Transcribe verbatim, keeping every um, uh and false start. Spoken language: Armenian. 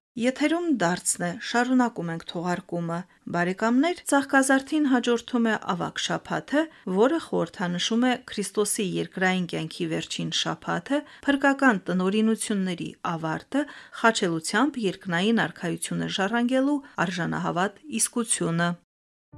Եթերում դարձն է, շարունակում ենք թողարկումը։ Բարեկամներ, Ծաղկազարդին հաջորդում է ավագ շաբաթը, որը խորհրդանշում է Քրիստոսի երկրային կյանքի վերջին շաբաթը, փրկական տնօրինությունների ավարտը, խաչելությամբ երկնային արքայությունը ժառանգելու արժանահավատ իսկությունը։